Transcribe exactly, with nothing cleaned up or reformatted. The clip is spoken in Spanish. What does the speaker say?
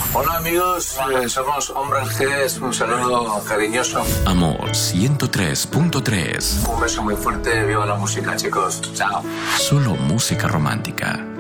Hola amigos, eh, somos Hombres G, un saludo cariñoso. Amor ciento tres punto tres. Un beso muy fuerte, viva la música chicos, chao. Solo música romántica.